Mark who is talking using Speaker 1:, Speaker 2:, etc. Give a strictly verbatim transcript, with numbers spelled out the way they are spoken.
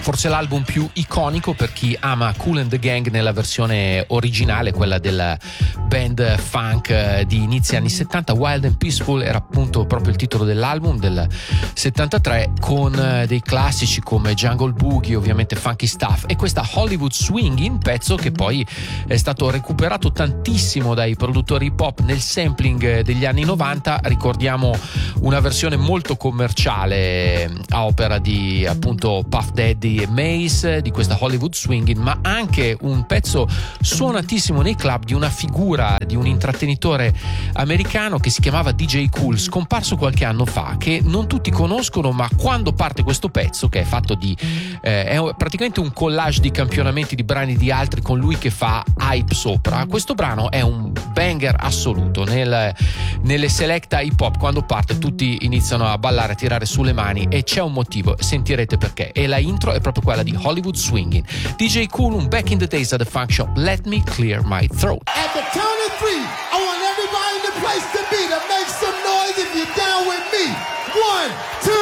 Speaker 1: forse l'album più iconico per chi ama Kool and the Gang nella versione originale, quella del band funk di inizi anni settanta. Wild and Peaceful era appunto proprio il titolo dell'album del settantatré, con dei classici come Jungle Boogie, ovviamente Funky Stuff, e questa Hollywood Swingin', pezzo che poi è stato recuperato tantissimo dai produttori hip hop nel sampling degli anni novanta. Ricordiamo una versione molto commerciale a opera di appunto Puff Daddy e Mace di questa Hollywood Swingin', ma anche un pezzo suonatissimo nei club di una figura, di un intrattenitore americano che si chiamava D J Kool, scomparso qualche anno fa, che non tutti conoscono, ma quando parte questo pezzo, che è fatto di eh, è praticamente un collage di campionamenti di brani di altri con lui che fa hype sopra, questo brano è un banger assoluto. Nel, nelle selecta hip hop quando parte tutti iniziano a ballare, a tirare sulle mani, e c'è un motivo, sentirete perché, e la intro è proprio quella di Hollywood Swingin'. D J Kool, un Back in the Days at the Funk Shop, Let Me Clear My Throat.
Speaker 2: At the count of three, I want everybody in the place to be to make some noise if you're down with me. One, two.